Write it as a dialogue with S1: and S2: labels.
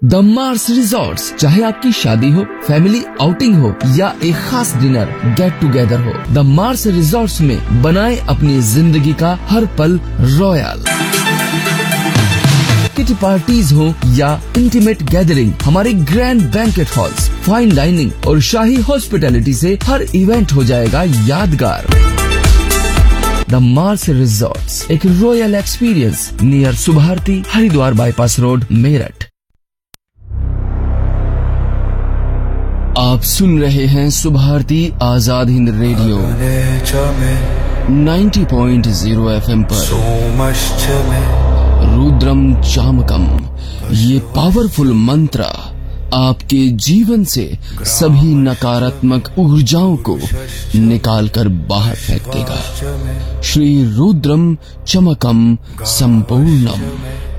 S1: The Mars resorts, चाहे आपकी शादी हो, फैमिली आउटिंग हो या एक खास डिनर गेट टुगेदर हो, द मार्स रिजॉर्ट्स में बनाए अपनी जिंदगी का हर पल रॉयल। किटी पार्टीज हो या इंटीमेट गैदरिंग, हमारे grand banquet halls, fine dining और शाही हॉस्पिटैलिटी से हर इवेंट हो जाएगा यादगार। द मार्स रिजॉर्ट्स, एक royal experience near Subharti, Haridwar bypass road, Meerut. आप सुन रहे हैं सुभारती आजाद हिंद रेडियो 90.0 FM पर रुद्रम चामकम। ये पावरफुल मंत्र आपके जीवन से सभी नकारात्मक ऊर्जाओं को निकालकर बाहर फेंक देगा। श्री रुद्रम चमकम संपूर्णम।